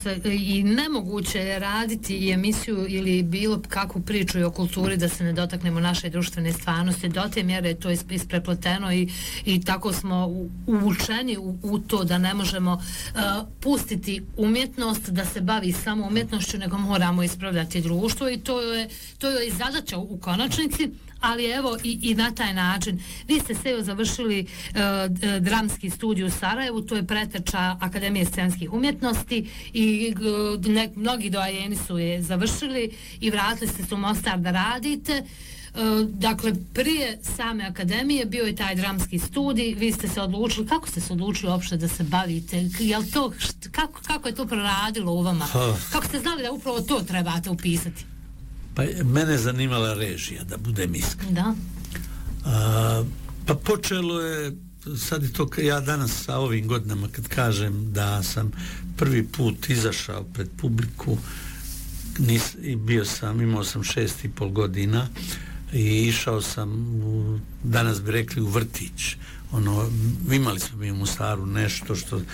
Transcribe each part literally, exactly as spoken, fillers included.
I nemoguće je raditi i emisiju ili bilo kakvu priču o kulturi da se ne dotaknemo naše društvene stvarnosti. Do te mjere je to isprepleteno i, i tako smo uvučeni u, u to da ne možemo uh, pustiti umjetnost da se bavi samo umjetnošću, nego moramo ispravljati društvo i to je, to je i zadaća u konačnici. Ali evo i, i na taj način. Vi ste sve završili uh, dramski studij u Sarajevu, to je preteča Akademije scenskih umjetnosti i uh, ne, mnogi doajeni su je završili i vratili ste se u Mostar da radite. Uh, dakle, prije same akademije bio je taj dramski studij, vi ste se odlučili, kako ste se odlučili uopšte da se bavite? Jel to, št, kako, kako je to proradilo u vama? Kako ste znali da upravo to trebate upisati? Pa mene zanimala režija, da budem iskren. Da. A, pa počelo je, sad je to, ja danas sa ovim godinama kad kažem da sam prvi put izašao pred publiku, nis, i bio sam, imao sam šest i pol godina i išao sam, u, danas bi rekli, u vrtić. Ono, imali smo mi u Mostaru nešto što e,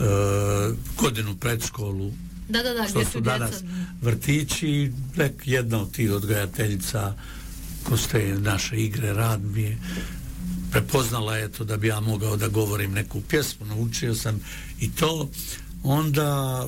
godinu predškolu, da, da, da, što su danas djeca vrtići, jedna od tih odgajateljica kroz te naše igre, rad mi je prepoznala je to da bi ja mogao da govorim neku pjesmu, naučio sam i to. Onda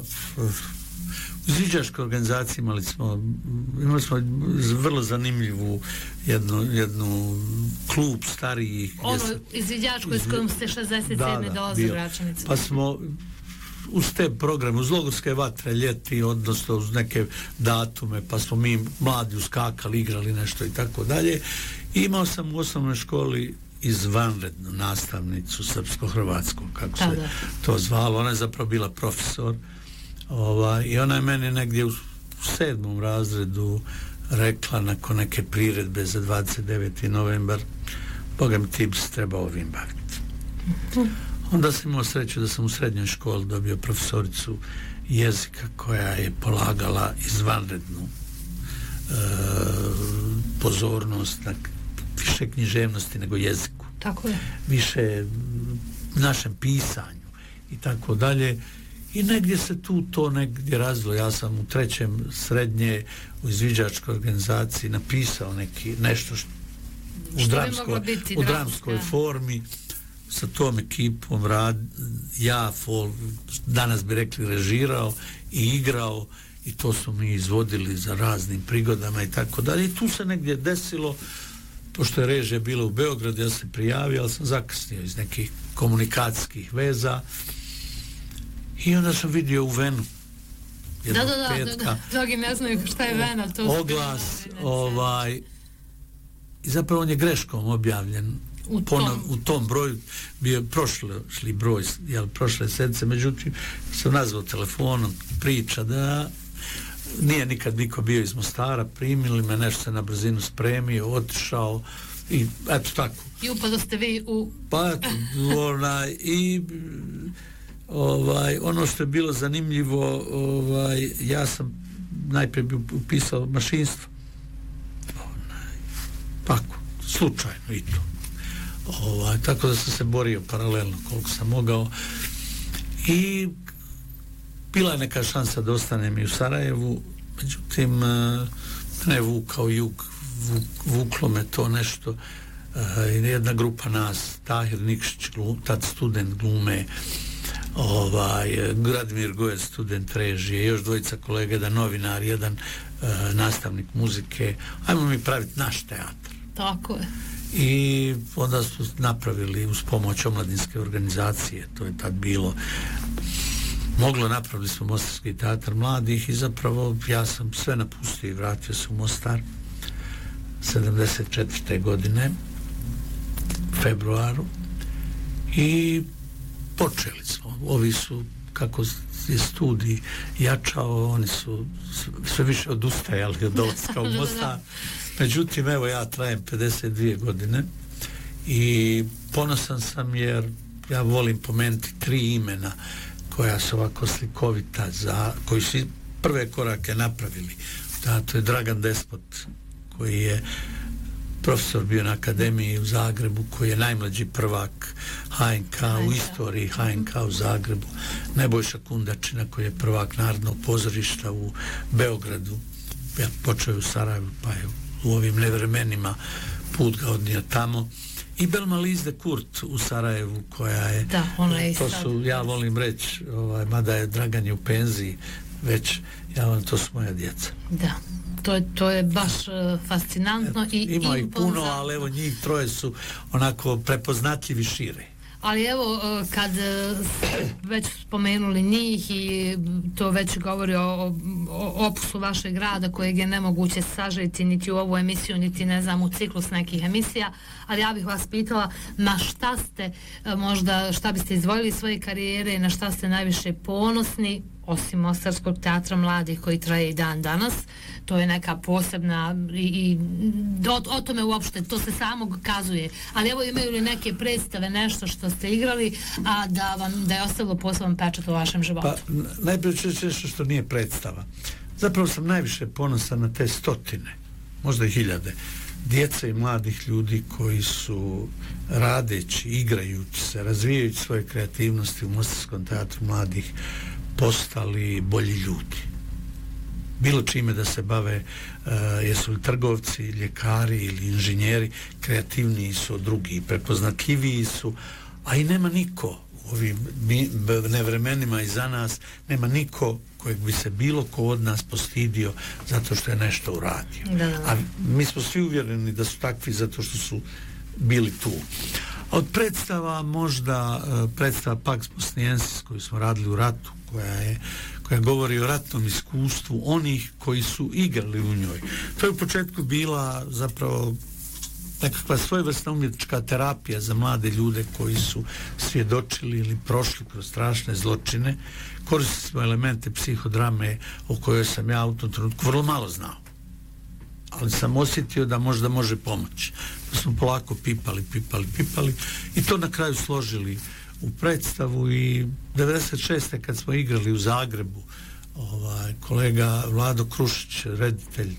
u izviđačkoj organizaciji imali smo imali smo vrlo zanimljivu jednu, jednu klub starijih ono izviđačkoj s kojom ste šezdeset sedme dolazili u Račanicu. Pa smo uz te programe, uz Logorske vatre ljeti, odnosno uz neke datume, pa smo mi mladi uskakali, igrali nešto i tako dalje. Imao sam u osnovnoj školi izvanrednu nastavnicu srpsko-hrvatskog, kako se da. to zvalo. Ona je zapravo bila profesor, ovaj, i ona je meni negdje u, u sedmom razredu rekla nakon neke priredbe za dvadeset deveti novembar, Boga mi, ti bi se trebao ovim baviti. Onda sam imao sreću da sam u srednjoj školi dobio profesoricu jezika koja je polagala izvanrednu e, pozornost na više književnosti nego jeziku. Tako je. Više našem pisanju i tako dalje. I negdje se tu to negdje razvilo. Ja sam u trećem srednje u izviđačkoj organizaciji napisao neki, nešto što, u, dramsko, u dramskoj formi sa tom ekipom rad, ja fol, danas bi rekli režirao i igrao i to su mi izvodili za raznim prigodama i tako dalje. I tu se negdje desilo, pošto je režija bila u Beogradu, ja se prijavio, ali sam zakasnio iz nekih komunikacijskih veza i onda sam vidio u Venu da, da, da, petka, da, da. Mnogi ne znaju šta je Vena, to oglas ovaj, i zapravo on je greškom objavljen u tom, Ponov, u tom broju, bio prošli broj, jel, prošle sedmice, međutim sam nazvao telefonom, priča da nije nikad niko bio iz Mostara, primili me, nešto se na brzinu spremio, otišao i eto tako. I upado ste vi u... Pa eto, onaj, i ovaj, ono što je bilo zanimljivo, ovaj, ja sam najprije upisao mašinstvo. Onaj, tako, slučajno i to. Ovaj, tako da sam se borio paralelno koliko sam mogao i bila je neka šansa da ostanem i u Sarajevu, međutim ne vukao jug, vuk, vuklo me to nešto i jedna grupa nas, Tahir Nikšić, tad student glume, ovaj, Gradimir Gojer, student režije, još dvojica kolega, jedan novinar, jedan uh, nastavnik muzike, ajmo mi praviti naš teatr. Tako je. I onda smo napravili uz pomoć omladinske organizacije, to je tad bilo moglo, napravili smo Mostarski teatar mladih i zapravo ja sam sve napustio i vratio se u Mostar sedamdeset četvrte godine februaru i počeli smo. Ovi su, kako je studij jačao, oni su sve više odustajali od dolaska u Mostar. Međutim, evo ja trajem pedeset dvije godine i ponosan sam jer ja volim pomenuti tri imena koja su ovako slikovita, za, koji su prve korake napravili. Da, to je Dragan Despot, koji je profesor bio na akademiji u Zagrebu, koji je najmlađi prvak H N K u istoriji H N K u Zagrebu, Nebojša Kundačina koji je prvak Narodnog pozorišta u Beogradu, ja počeo u Sarajevu, pa je u ovim nevremenima put ga odnio tamo, i Belma Lizde Kurt u Sarajevu, koja je, da, ona je to su, ja volim reći, ovaj, mada je Dragan je u penziji već, ja volim, to su moja djeca. Da, to je, to je baš uh, fascinantno. I ima ih puno, ali evo njih troje su onako prepoznatljivi šire. Ali evo, kad već spomenuli njih i to već govori o, o opusu vašeg rada kojeg je nemoguće sažeti niti u ovu emisiju, niti ne znam u ciklus nekih emisija, ali ja bih vas pitala na šta ste možda, šta biste izdvojili svoje karijere, na šta ste najviše ponosni, osim Mostarskog teatra mladih koji traje i dan danas. To je neka posebna i, i o, o tome uopšte to se samo kazuje, ali evo imaju li neke predstave, nešto što ste igrali, a da vam da je ostavilo poseban pečat u vašem životu? Pa najprije nešto što nije predstava. Zapravo sam najviše ponosan na te stotine, možda i hiljade djece i mladih ljudi koji su radeći, igrajući se, razvijajući svoje kreativnosti u Mostarskom teatru mladih postali bolji ljudi. Bilo čime da se bave, uh, jesu li trgovci, ljekari ili inženjeri, kreativniji su od drugih, prepoznatljiviji su, a i nema niko u ovim nevremenima iza nas, nema niko kojeg bi se bilo ko od nas postidio zato što je nešto uradio. Da, da. A mi smo svi uvjereni da su takvi zato što su bili tu. Od predstava možda uh, predstava Pax Bosniensis koju smo radili u ratu, koja je koja govori o ratnom iskustvu onih koji su igrali u njoj. To je u početku bila zapravo nekakva svojevrsna umjetnička terapija za mlade ljude koji su svjedočili ili prošli kroz strašne zločine. Koristili smo elemente psihodrame o kojoj sam ja u tom trenutku vrlo malo znao, ali sam osjetio da možda može pomoći. Pa smo polako pipali, pipali, pipali i to na kraju složili u predstavu. I devedeset šeste kad smo igrali u Zagrebu, ovaj, kolega Vlado Krušić, reditelj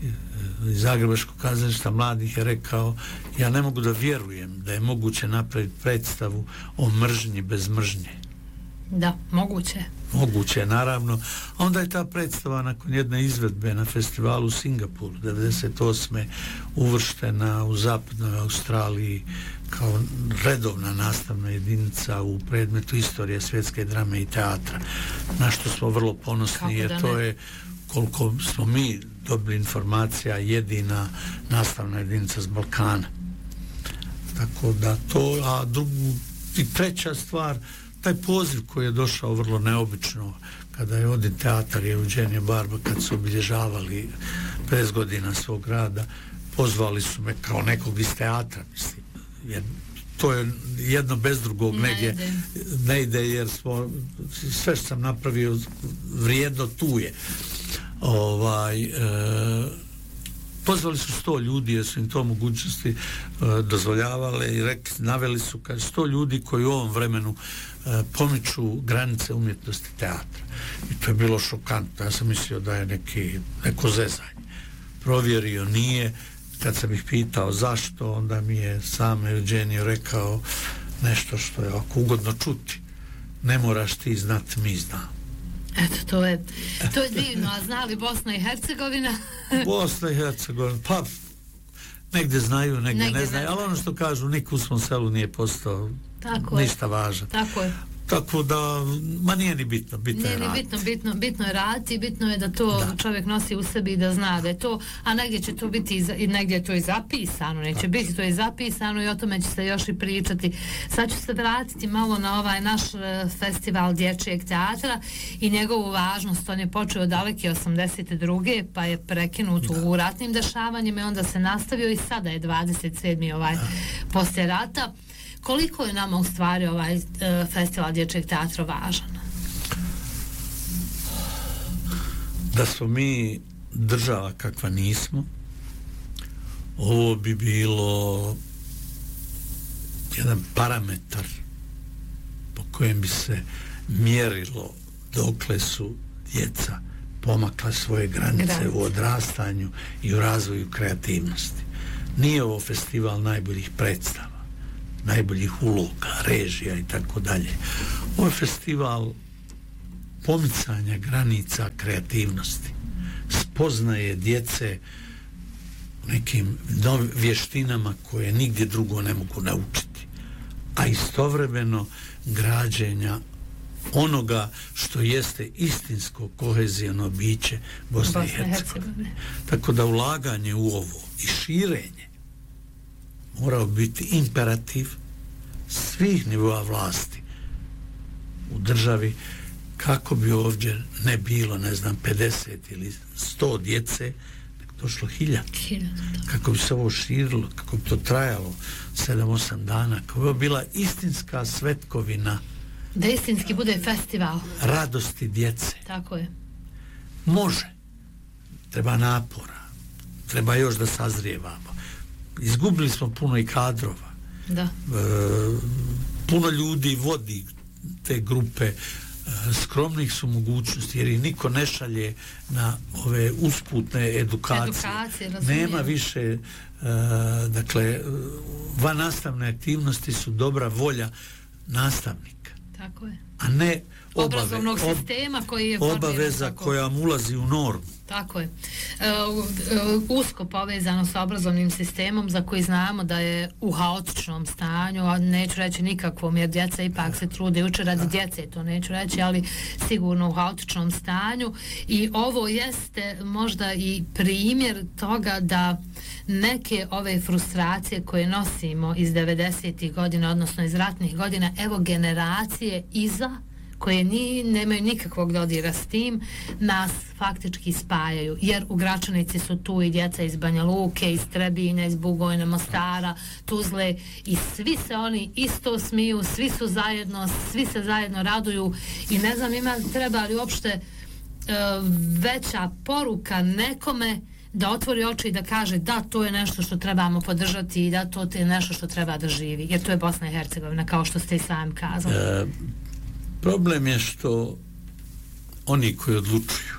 iz Zagrebačkog kazališta mladih, je rekao: ja ne mogu da vjerujem da je moguće napraviti predstavu o mržnji bez mržnje. Da, moguće. Moguće, naravno. A onda je ta predstava nakon jedne izvedbe na festivalu u Singapuru devedeset osme uvrštena u zapadnoj Australiji kao redovna nastavna jedinica u predmetu istorije svjetske drame i teatra, na što smo vrlo ponosni, jer to je, koliko smo mi dobili informacija, jedina nastavna jedinica s Balkana. Tako da to, a drugu i treća stvar, taj poziv koji je došao vrlo neobično kada je Odin teatar i Eugenio Barba, kad su obilježavali pedeset godina svog rada, pozvali su me kao nekog iz teatra, mislim, jer to je jedno bez drugog ne negdje ide. ne ide, jer smo, sve što sam napravio vrijedno tu je. Ovaj, e, pozvali su sto ljudi jer su im to mogućnosti e, dozvoljavale i rekli, naveli su kad sto ljudi koji u ovom vremenu e, pomiču granice umjetnosti teatra. I to je bilo šokantno. Ja sam mislio da je neki, neko zezanje. Provjerio, nije. Kad sam ih pitao zašto, onda mi je sam Eugenio rekao nešto što je ovako ugodno čuti. Ne moraš ti znati, mi znam. Eto, to je, to je divno. A znali Bosna i Hercegovina? Bosna i Hercegovina, pa negdje znaju, negdje, negdje ne znaju, ali ono što kažu, niko u svom selu nije postao tako ništa je. važan. Tako je. Tako da, ma nije ni bitno, bitno nije je raditi. Bitno, bitno, bitno je raditi, bitno je da to da. čovjek nosi u sebi i da zna da je to, a negdje će to biti i negdje je to i zapisano, neće tako biti to i zapisano i o tome će se još i pričati. Sad ću se vratiti malo na ovaj naš festival dječjeg teatra i njegovu važnost. On je počeo daleke osamdeset druge pa je prekinut da. u ratnim dešavanjima i onda se nastavio i sada je dvadeset sedmi ovaj da. poslije rata. Koliko je nama u stvari ovaj uh, festival dječjeg teatra važan? Da smo mi država kakva nismo, ovo bi bilo jedan parametar po kojem bi se mjerilo dokle su djeca pomakla svoje granice, granice u odrastanju i u razvoju kreativnosti. Nije ovo festival najboljih predstava, najboljih uloga, režija i tako dalje. Ovo je festival pomicanja granica kreativnosti, spoznaje djece nekim novim vještinama koje nigdje drugo ne mogu naučiti, a istovremeno građenja onoga što jeste istinsko kohezijno biće Bosne i Hercegovine. Tako da ulaganje u ovo i širenje morao biti imperativ svih nivoa vlasti u državi, kako bi ovdje ne bilo, ne znam, pedeset ili sto djece, došlo hiljad. Kako bi se ovo širilo, kako bi to trajalo sedam osam dana, kako bi bila istinska svetkovina. Da istinski bude festival. Radosti djece. Tako je. Može. Treba napora. Treba još da sazrijevamo. Izgubili smo puno i kadrova. Da. E, puno ljudi vodi te grupe. Skromnih su mogućnosti, jer ih niko ne šalje na ove usputne edukacije. Edukacije, nema više uh, dakle van nastavne aktivnosti su dobra volja nastavnika. Tako je. A ne obave, obrazovnog ob, sistema koji je obaveza tako. koja mu ulazi u normu. Tako je. Uh, uh, usko povezano sa obrazovnim sistemom za koji znamo da je u haotičnom stanju, a neću reći nikakvom, jer djeca ipak se trude uče radi djece, to neću reći, ali sigurno u haotičnom stanju, i ovo jeste možda i primjer toga da neke ove frustracije koje nosimo iz devedesetih godina, odnosno iz ratnih godina, evo generacije iza koje ni, nemaju nikakvog dodira s tim, nas faktički spajaju, jer u Gračanici su tu i djeca iz Banja Luke, iz Trebinja, iz Bugojna, Mostara, Tuzle, i svi se oni isto smiju, svi su zajedno, svi se zajedno raduju, i ne znam ima treba li uopšte uh, veća poruka nekome da otvori oči i da kaže da to je nešto što trebamo podržati i da to je nešto što treba da živi, jer to je Bosna i Hercegovina, kao što ste i sami kazali. E, problem je što oni koji odlučuju,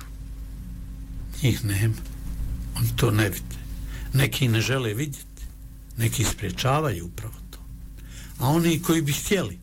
njih nema, oni to ne vide, neki ne žele vidjeti, neki spriječavaju upravo to, a oni koji bi htjeli,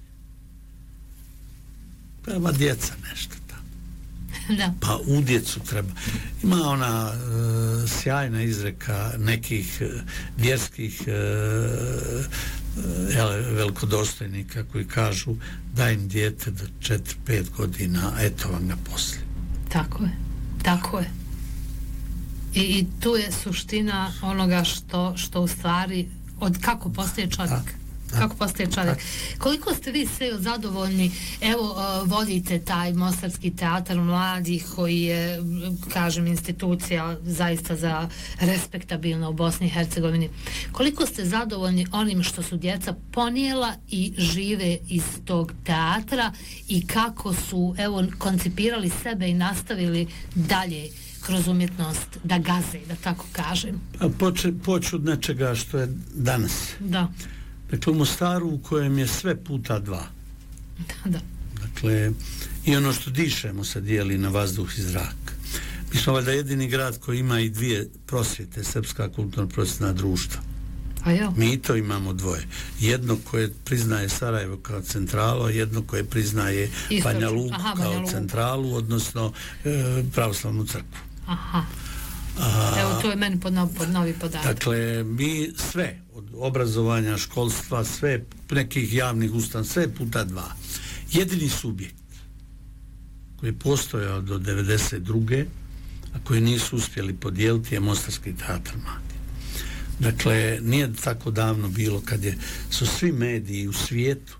treba djeca nešto tamo. Da. Pa u djecu treba. Ima ona uh, sjajna izreka nekih uh, vjerskih uh, uh, velikodostojnika koji kažu daj im dijete do četiri pet godina, a eto vam ga poslije. Tako je, tako je. I, i tu je suština onoga što, što u stvari od kako postaje čovjek. Da. Kako postaje čovjek. Koliko ste vi sve zadovoljni, evo uh, vodite taj Mostarski teatar mladih koji je, kažem, institucija zaista za respektabilna u Bosni i Hercegovini. Koliko ste zadovoljni onim što su djeca ponijela i žive iz tog teatra i kako su, evo, koncipirali sebe i nastavili dalje kroz umjetnost da gaze, da tako kažem? Pa poče, poču od nečega što je danas. Da. Dakle, u Mostaru u kojem je sve puta dva. Da, da. Dakle, i ono što dišemo se dijeli na vazduh i zrak. Mi smo valjda jedini grad koji ima i dvije prosvjete, Srpska kulturno-prosvjetna društva. A jo. Mi to imamo dvoje. Jedno koje priznaje Sarajevo kao centralu, a jedno koje priznaje Istoč. Banja Luku Aha, kao Banja Luku. centralu, odnosno e, pravoslavnu crkvu. Aha. A, evo, to je meni pod, novi, pod novi podatak. Dakle, mi sve, od obrazovanja, školstva, sve nekih javnih ustan, sve puta dva. Jedini subjekt koji je postojao do devedeset druge a koji nisu uspjeli podijeliti je Mostarski teatar mladi. Dakle, nije tako davno bilo kad je, su svi mediji u svijetu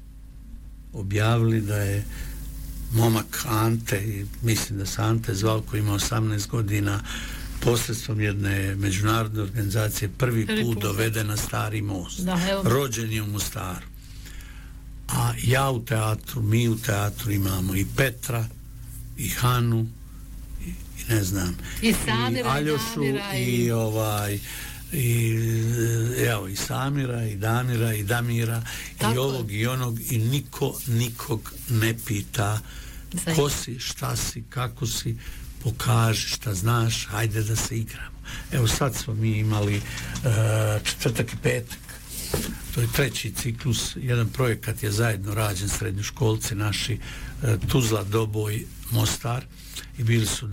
objavili da je momak Ante, mislim da se Ante zvao, koji ima osamnaest godina, posredstvom jedne međunarodne organizacije prvi put, put doveden na Stari most. Da, rođen je u Mostaru. A ja u teatru, mi u teatru imamo i Petra, i Hanu, i, i ne znam, i, Samira, i Aljošu, i, i ovaj, i, evo, i Samira, i Damira, i Damira, tako, i ovog, i onog, i niko nikog ne pita ko si, šta si, kako si, pokaži šta znaš, hajde da se igramo. Evo sad smo mi imali uh, četvrtak i petak, to je treći ciklus, jedan projekat je zajedno rađen, srednjoškolci naši, uh, Tuzla, Doboj, Mostar, i bili su